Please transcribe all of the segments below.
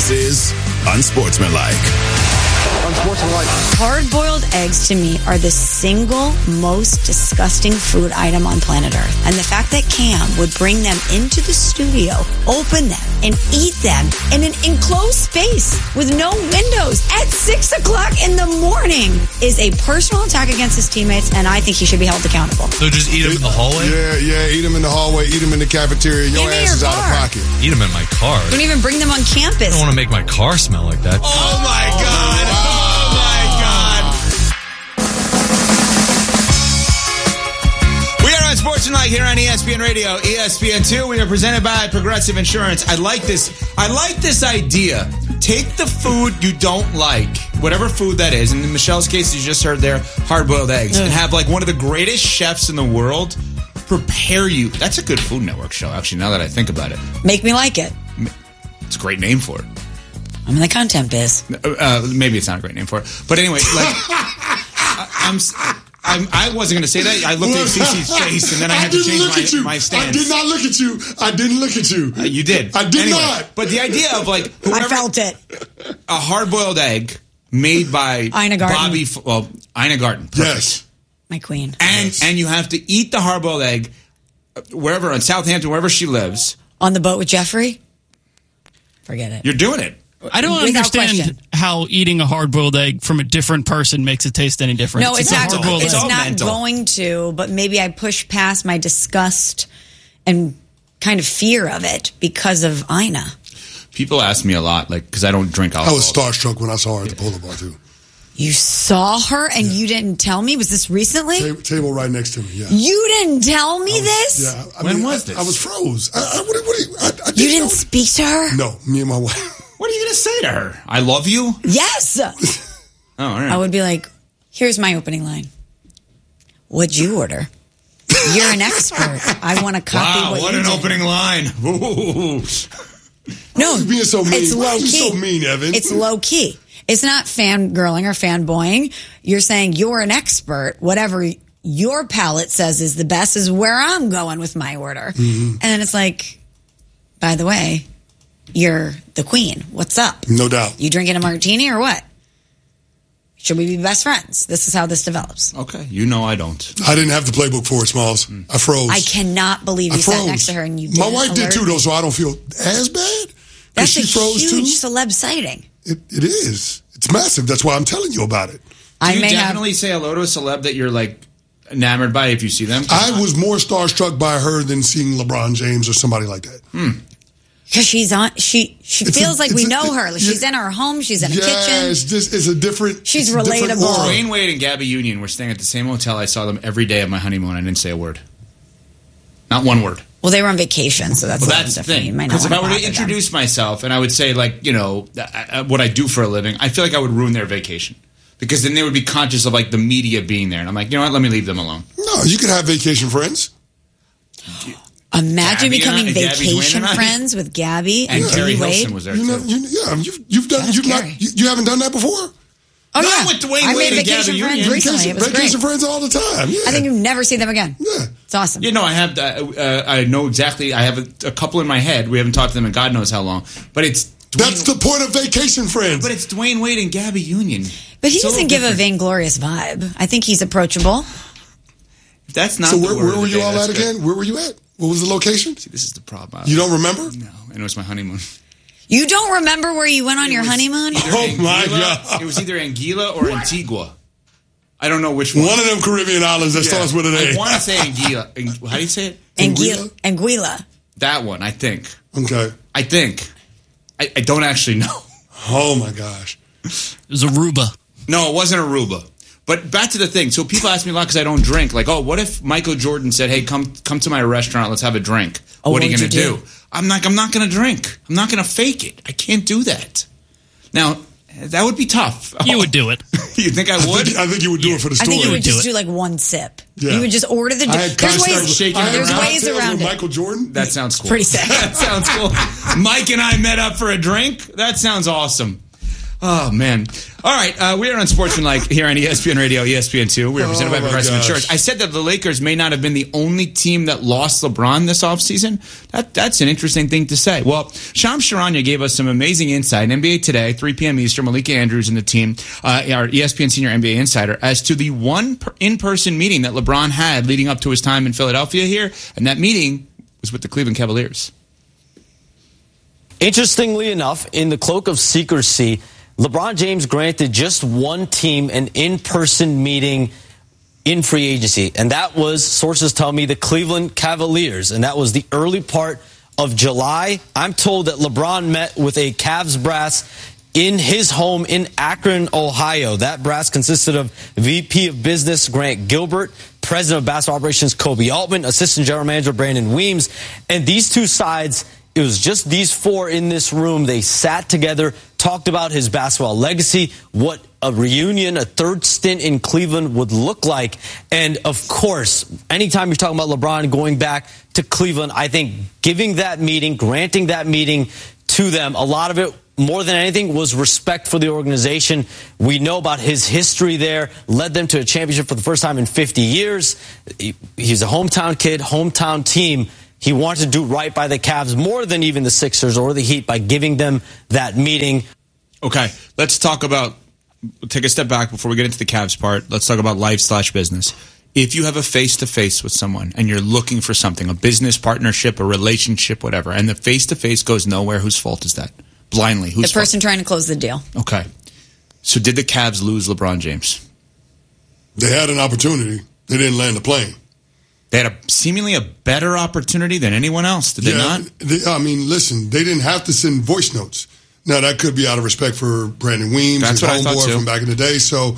This is Unsportsmanlike. Hard-boiled eggs, to me, are the single most disgusting food item on planet Earth. And the fact that Cam would bring them into the studio, open them, and eat them in an enclosed space with no windows at 6 o'clock in the morning is a personal attack against his teammates, and I think he should be held accountable. So just eat them in the hallway? Yeah, eat them in the hallway, eat them in the cafeteria. Your ass is out of pocket. Eat them in my car. Don't even bring them on campus. I don't want to make my car smell like that. Oh my God. Sportsmanlike here on ESPN Radio, ESPN2. We are presented by Progressive Insurance. I like this idea. Take the food you don't like, whatever food that is. In Michelle's case, you just heard there, hard-boiled eggs, and have like one of the greatest chefs in the world prepare you. That's a good Food Network show, actually, now that I think about it. Make me like it. It's a great name for it. I'm in the content biz. Maybe it's not a great name for it. But anyway, like, I wasn't going to say that. I looked at Cece's face, and then I had to change my stance. I did not look at you. I didn't look at you. You did. I did not. But the idea of, like, I felt it. A hard-boiled egg made by Ina Garten. Ina Garten. Perfect. Yes. My queen. And you have to eat the hard-boiled egg wherever, in Southampton, wherever she lives. On the boat with Jeffrey? Forget it. You're doing it. I don't understand how eating a hard-boiled egg from a different person makes it taste any different. No, it's not mental. going to, but maybe I push past my disgust and kind of fear of it because of Ina. People ask me a lot, like, because I don't drink alcohol. I was starstruck when I saw her at the Polar Bar, too. You saw her and you didn't tell me? Was this recently? Table right next to me, yeah. You didn't tell me this? Yeah. When was this? I was froze. You didn't speak to her? No, me and my wife. What are you going to say to her? I love you? Yes. Oh, all right. I would be like, here's my opening line. What'd you order? You're an expert. I want to copy what you did. Opening line. Ooh. No, You're being so mean. It's low key. You're so mean, Evan. It's low key. It's not fangirling or fanboying. You're saying you're an expert. Whatever your palate says is the best is where I'm going with my order. Mm-hmm. And then it's like, by the way, you're the queen. What's up? No doubt. You drinking a martini or what? Should we be best friends? This is how this develops. Okay. You know I don't. I didn't have the playbook for it, Smalls. I froze. I cannot believe you sat next to her and you did. My wife did too, though, so I don't feel as bad. That's she a froze huge too. celeb sighting. It is. It's massive. That's why I'm telling you about it. Do you definitely say hello to a celeb that you're, like, enamored by if you see them? I was more starstruck by her than seeing LeBron James or somebody like that. Because she's on, she feels like we know her. She's in her home. She's in a kitchen. It's a different. She's relatable. Dwayne Wade and Gabby Union were staying at the same hotel. I saw them every day of my honeymoon. I didn't say a word. Not one word. Well, they were on vacation, so that's the thing. Because if I were to introduce myself and I would say, like, you know, what I do for a living, I feel like I would ruin their vacation. Because then they would be conscious of, like, the media being there. And I'm like, you know what? Let me leave them alone. No, you could have vacation friends. Imagine becoming vacation friends with Gabby and Carrie Wade. Hilson was there too. You've done. You haven't done that before. Oh, not with Dwayne Wade and Gabby Union. Vacation friends all the time. Yeah. I think you never see them again. Yeah, it's awesome. You know, I have. I know exactly. I have a couple in my head. We haven't talked to them in God knows how long. But it's that's the point of vacation friends. But it's Dwayne Wade and Gabby Union. But he doesn't give a vainglorious vibe. I think he's approachable. That's not. So where were you all at again? Where were you at? What was the location? See, this is the problem. You don't remember? No, and it was my honeymoon. You don't remember where you went on your honeymoon? Oh, my God. It was either Anguilla or Antigua. I don't know which one. One of them Caribbean islands that starts with an A. I want to say Anguilla. How do you say it? Anguilla. That one, I think. Okay. I think. I don't actually know. Oh, my gosh. It was Aruba. No, it wasn't Aruba. But back to the thing. So people ask me a lot because I don't drink. Like, oh, what if Michael Jordan said, hey, come to my restaurant. Let's have a drink. What are you going to do? I'm not going to drink. I'm not going to fake it. I can't do that. Now, that would be tough. You would do it. You think I would? I think you would do it for the story. I think you would just do like one sip. Yeah. You would just order the drink. There's ways around it. Michael Jordan? That sounds cool. Pretty sick. That sounds cool. Mike and I met up for a drink. That sounds awesome. Oh, man. All right. We are on Sportsmanlike here on ESPN Radio, ESPN2. We are presented by Progressive Insurance. I said that the Lakers may not have been the only team that lost LeBron this offseason. That's an interesting thing to say. Well, Shams Charania gave us some amazing insight. NBA Today, 3 p.m. Eastern, Malika Andrews and the team, our ESPN Senior NBA Insider, as to the one in-person meeting that LeBron had leading up to his time in Philadelphia here. And that meeting was with the Cleveland Cavaliers. Interestingly enough, in the cloak of secrecy, LeBron James granted just one team an in-person meeting in free agency, and that was, sources tell me, the Cleveland Cavaliers, and that was the early part of July. I'm told that LeBron met with a Cavs brass in his home in Akron, Ohio. That brass consisted of VP of Business Grant Gilbert, President of Basketball Operations Kobe Altman, Assistant General Manager Brandon Weems, and these two sides, it was just these four in this room. They sat together, talked about his basketball legacy, what a reunion, a third stint in Cleveland would look like. And, of course, anytime you're talking about LeBron going back to Cleveland, I think giving that meeting, granting that meeting to them, a lot of it, more than anything, was respect for the organization. We know about his history there, led them to a championship for the first time in 50 years. He's a hometown kid, hometown team. He wanted to do right by the Cavs more than even the Sixers or the Heat by giving them that meeting. Okay, let's talk about, take a step back before we get into the Cavs part. Let's talk about life/business. If you have a face-to-face with someone and you're looking for something, a business partnership, a relationship, whatever, and the face-to-face goes nowhere, whose fault is that? Blindly, whose fault? The person trying to close the deal. Okay. So did the Cavs lose LeBron James? They had an opportunity. They didn't land the plane. They had seemingly a better opportunity than anyone else, did they not? Listen, they didn't have to send voice notes. Now, that could be out of respect for Brandon Weems, his homeboy from back in the day. So,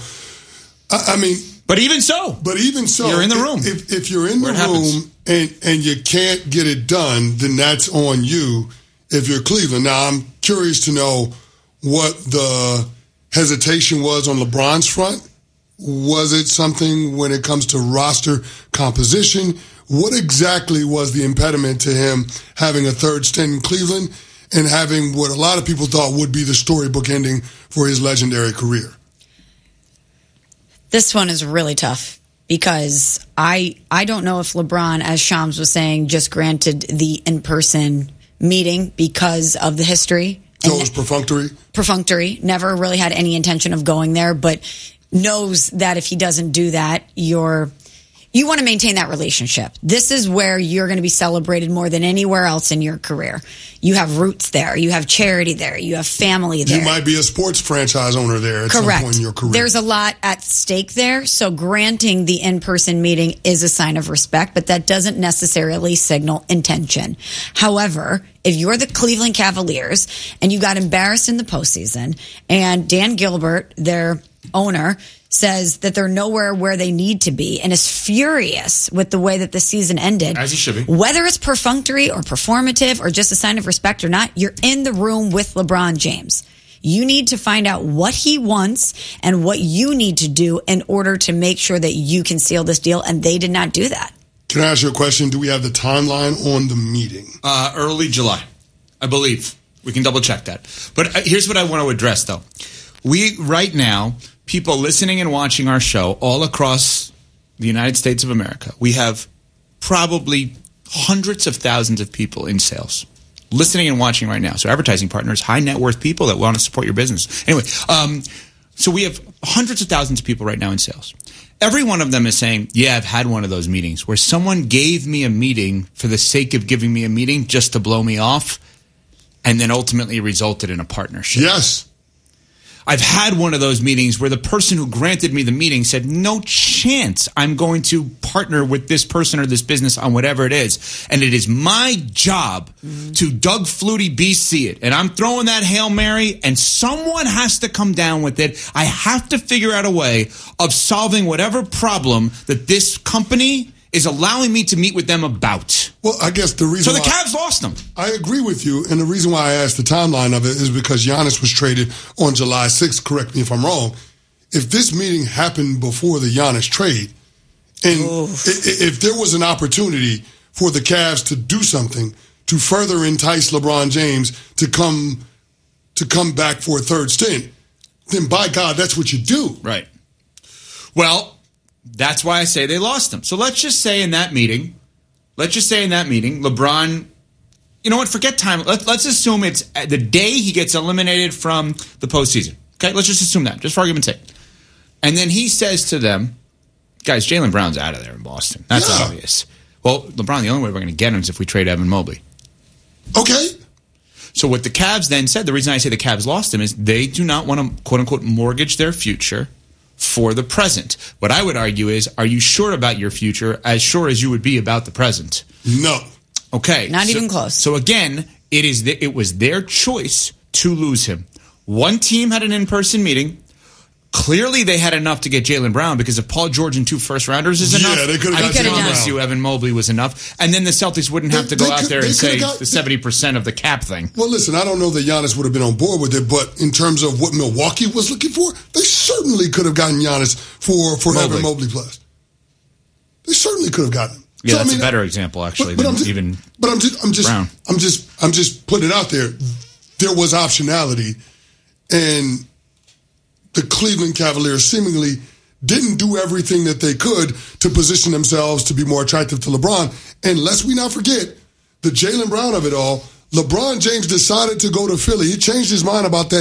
But even so, you're in the room. If you're in the room and you can't get it done, then that's on you if you're Cleveland. Now, I'm curious to know what the hesitation was on LeBron's front. Was it something when it comes to roster composition? What exactly was the impediment to him having a third stint in Cleveland and having what a lot of people thought would be the storybook ending for his legendary career? This one is really tough because I don't know if LeBron, as Shams was saying, just granted the in-person meeting because of the history. So it was perfunctory? Perfunctory. Never really had any intention of going there, but knows that if he doesn't do that, you want to maintain that relationship. This is where you're going to be celebrated more than anywhere else in your career. You have roots there. You have charity there. You have family there. You might be a sports franchise owner there at some point in your career. There's a lot at stake there. So granting the in-person meeting is a sign of respect, but that doesn't necessarily signal intention. However, if you're the Cleveland Cavaliers and you got embarrassed in the postseason and Dan Gilbert, their owner, says that they're nowhere where they need to be and is furious with the way that the season ended. As he should be. Whether it's perfunctory or performative or just a sign of respect or not, you're in the room with LeBron James. You need to find out what he wants and what you need to do in order to make sure that you can seal this deal, and they did not do that. Can I ask you a question? Do we have the timeline on the meeting? Early July, I believe. We can double check that. But here's what I want to address, though. We, right now, people listening and watching our show all across the United States of America, we have probably hundreds of thousands of people in sales listening and watching right now. So advertising partners, high net worth people that want to support your business. Anyway, so we have hundreds of thousands of people right now in sales. Every one of them is saying, yeah, I've had one of those meetings where someone gave me a meeting for the sake of giving me a meeting just to blow me off and then ultimately resulted in a partnership. Yes. I've had one of those meetings where the person who granted me the meeting said, no chance I'm going to partner with this person or this business on whatever it is. And it is my job to Doug Flutie BC it. And I'm throwing that Hail Mary and someone has to come down with it. I have to figure out a way of solving whatever problem that this company is allowing me to meet with them about. Well, I guess the reason So the Cavs lost them. I agree with you, and the reason why I asked the timeline of it is because Giannis was traded on July 6th, correct me if I'm wrong. If this meeting happened before the Giannis trade, and if there was an opportunity for the Cavs to do something to further entice LeBron James to come back for a third stint, then by God, that's what you do. Right. Well, that's why I say they lost him. So let's just say in that meeting, LeBron, you know what, forget time. Let's assume it's the day he gets eliminated from the postseason. Okay, let's just assume that, just for argument's sake. And then he says to them, guys, Jaylen Brown's out of there in Boston. That's obvious. Well, LeBron, the only way we're going to get him is if we trade Evan Mobley. Okay. So what the Cavs then said, the reason I say the Cavs lost him is they do not want to, quote-unquote, mortgage their future for the present. What I would argue is, are you sure about your future as sure as you would be about the present? No. Okay. Not even close. So again, it was their choice to lose him. One team had an in-person meeting. Clearly, they had enough to get Jaylen Brown because if Paul George and 2 first-rounders is enough, they could have got I promise you Evan Mobley was enough. And then the Celtics wouldn't have to go out there and say the 70% of the cap thing. Well, listen, I don't know that Giannis would have been on board with it, but in terms of what Milwaukee was looking for, they certainly could have gotten Giannis for Evan Mobley plus. They certainly could have gotten him. Yeah, that's a better example, actually, than even Brown. I'm just putting it out there. There was optionality, and the Cleveland Cavaliers seemingly didn't do everything that they could to position themselves to be more attractive to LeBron. And lest we not forget, the Jaylen Brown of it all, LeBron James decided to go to Philly. He changed his mind about that